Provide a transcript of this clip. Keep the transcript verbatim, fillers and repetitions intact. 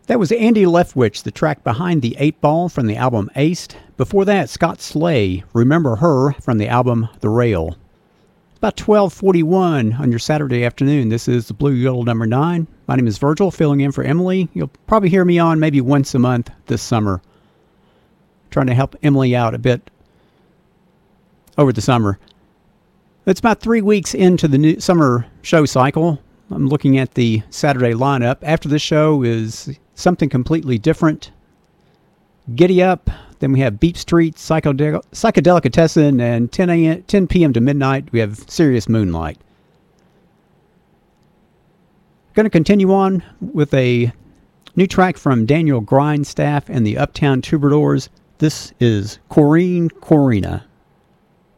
That was Andy Leftwich, the track behind the eight ball from the album Aced. Before that, Scott Slay, Remember Her from the album The Rail. About twelve forty-one on your Saturday afternoon. This is the Blue Yodel number nine. My name is Virgil, filling in for Emily. You'll probably hear me on maybe once a month this summer. Trying to help Emily out a bit over the summer. It's about three weeks into the new summer show cycle. I'm looking at the Saturday lineup. After the show is something completely different. Giddy Up. Then we have Beep Street, Psychodel- Psychedelicatessen, and ten a.m. ten p.m. to midnight, we have Serious Moonlight. Going to continue on with a new track from Daniel Grindstaff and the Uptown Troubadours. This is Corrine Corina.